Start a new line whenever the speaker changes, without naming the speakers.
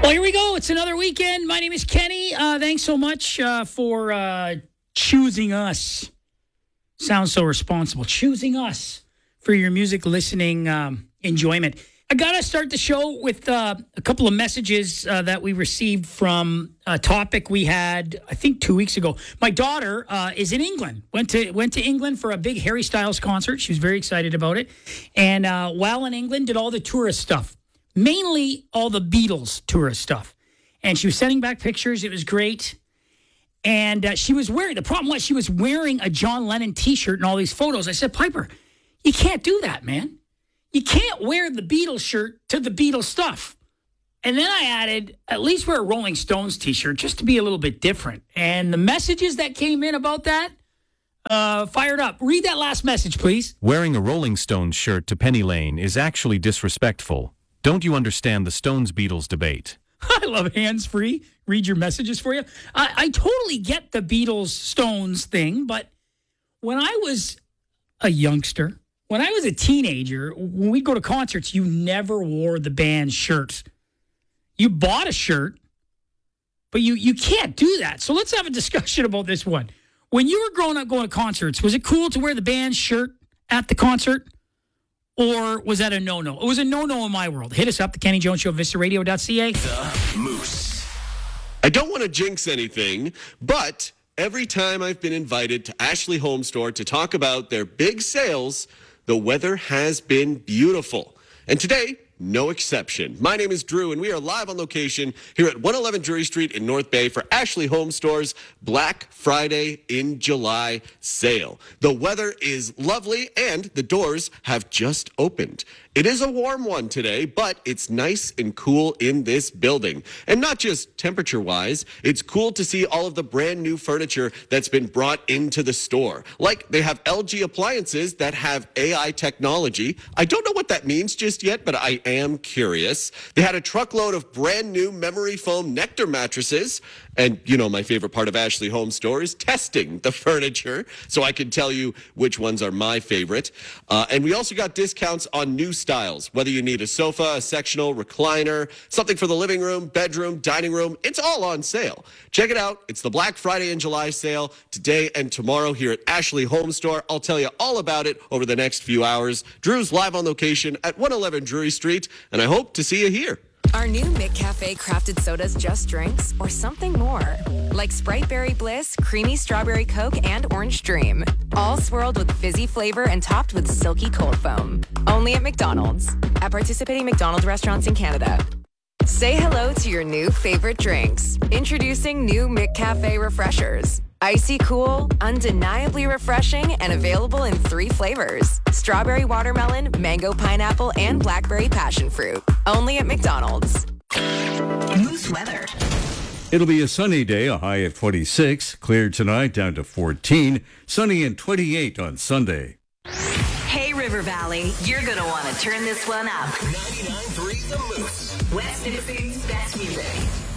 Well, here we go. It's another weekend. My name is Kenny. Thanks so much for choosing us. Sounds so responsible. Choosing us for your music listening enjoyment. I got to start the show with a couple of messages that we received from a topic we had, I think, 2 weeks ago. My daughter is in England. Went to England for a big Harry Styles concert. She was very excited about it. And while in England, did all the tourist stuff. Mainly all the Beatles tourist stuff. And she was sending back pictures. It was great. And she was wearing, the problem was she was wearing a John Lennon t-shirt in all these photos. I said, Piper, you can't do that, man. You can't wear the Beatles shirt to the Beatles stuff. And then I added, at least wear a Rolling Stones t-shirt just to be a little bit different. And the messages that came in about that, fired up. Read that last message, please.
Wearing a Rolling Stones shirt to Penny Lane is actually disrespectful. Don't you understand the Stones-Beatles debate?
I love hands-free. Read your messages for you. I totally get the Beatles-Stones thing, but when I was a youngster, when I was a teenager, when we'd go to concerts, you never wore the band's shirts. You bought a shirt, but you can't do that. So let's have a discussion about this one. When you were growing up going to concerts, was it cool to wear the band's shirt at the concert? Or was that a no-no? It was a no-no in my world. Hit us up, the Kenny Jones Show, VistaRadio.ca.
The Moose. I don't want to jinx anything, but every time I've been invited to Ashley Home Store to talk about their big sales, the weather has been beautiful. And today, no exception. My name is Drew, and we are live on location here at 111 Drury Street in North Bay for Ashley Home Store's Black Friday in July sale. The weather is lovely, and the doors have just opened. It is a warm one today, but it's nice and cool in this building. And not just temperature-wise, it's cool to see all of the brand new furniture that's been brought into the store. Like, they have LG appliances that have AI technology. I don't know what that means just yet, but I am curious. They had a truckload of brand new memory foam Nectar mattresses. And, you know, my favorite part of Ashley Home Store is testing the furniture, so I can tell you which ones are my favorite. And we also got discounts on new styles, whether you need a sofa, a sectional, recliner, something for the living room, bedroom, dining room. It's all on sale. Check it out. It's the Black Friday and July sale today and tomorrow here at Ashley Home Store. I'll tell you all about it over the next few hours. Drew's live on location at 111 Drury Street, and I hope to see you here.
Are new McCafe crafted sodas just drinks or something more? Like Sprite Berry Bliss, Creamy Strawberry Coke, and Orange Dream. All swirled with fizzy flavor and topped with silky cold foam. Only at McDonald's. At participating McDonald's restaurants in Canada. Say hello to your new favorite drinks. Introducing new McCafe Refreshers. Icy cool, undeniably refreshing, and available in 3 flavors. Strawberry watermelon, mango pineapple, and blackberry passion fruit. Only at McDonald's.
Moose weather.
It'll be a sunny day, a high of 26. Clear tonight, down to 14. Sunny and 28 on Sunday.
Hey, River Valley, you're going to want to turn this one up.
99.3 The Moose.
West Nipissing's best music.